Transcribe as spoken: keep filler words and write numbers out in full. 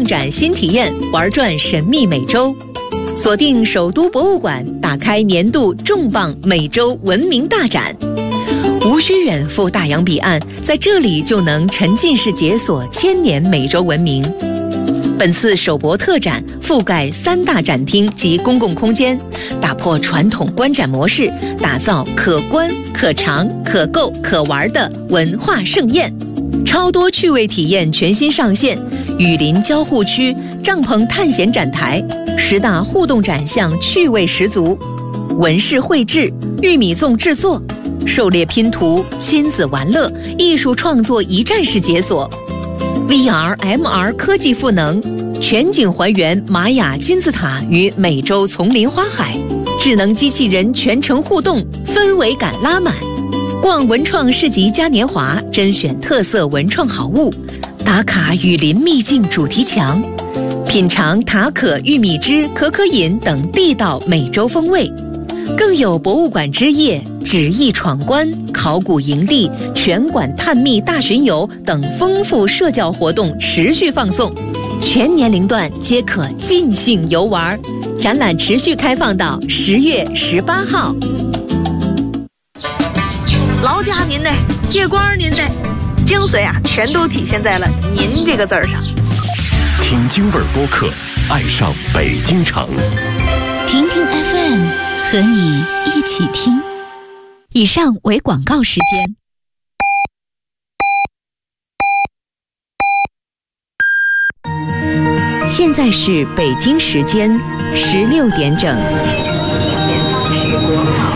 展新体验，玩转神秘美洲。锁定首都博物馆，打开年度重磅美洲文明大展。无需远赴大洋彼岸，在这里就能沉浸式解锁千年美洲文明。本次首博特展覆盖三大展厅及公共空间，打破传统观展模式，打造可观、可尝、可购、可玩的文化盛宴。超多趣味体验全新上线，雨林交互区、帐篷探险展台、十大互动展项趣味十足，纹饰绘制、玉米粽制作、狩猎拼图、亲子玩乐、艺术创作一站式解锁。V R、M R 科技赋能，全景还原玛雅金字塔与美洲丛林花海，智能机器人全程互动，氛围感拉满。逛文创市集嘉年华，甄选特色文创好物，打卡雨林秘境主题墙，品尝塔可玉米汁、可可饮等地道美洲风味。更有博物馆之夜、纸艺闯关、考古营地、全馆探秘大巡游等丰富社交活动持续放送，全年龄段皆可尽兴游玩。展览持续开放到十月十八号。 劳驾您呢，借光您呢，精髓啊，全都体现在了“您”这个字儿上。 听京味儿播客，爱上北京城。 听听 F M。和你一起听。以上为广告时间。现在是北京时间十六点整。